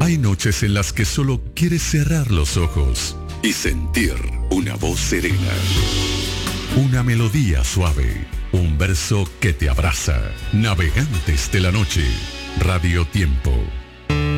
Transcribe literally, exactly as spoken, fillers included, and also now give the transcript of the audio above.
Hay noches en las que solo quieres cerrar los ojos y sentir una voz serena, una melodía suave, un verso que te abraza. Navegantes de la noche, Radio Tiempo.